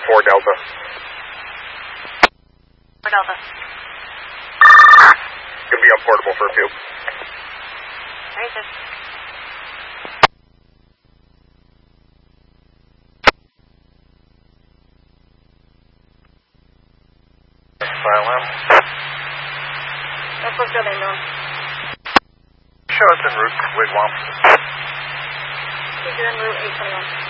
4 Delta. 4 Delta. Gonna be on portable for a few. Racist. Silent. That's what's building doing. Show us en route, Wigwam. He's in route 821.